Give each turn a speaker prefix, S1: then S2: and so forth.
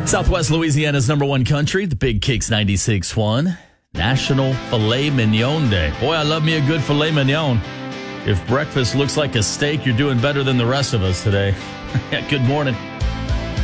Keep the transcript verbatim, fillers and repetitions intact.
S1: Southwest Louisiana's number one country, the Big Kicks ninety-six point one, National Filet Mignon Day. Boy, I love me a good filet mignon. If breakfast looks like a steak, you're doing better than the rest of us today. Good morning.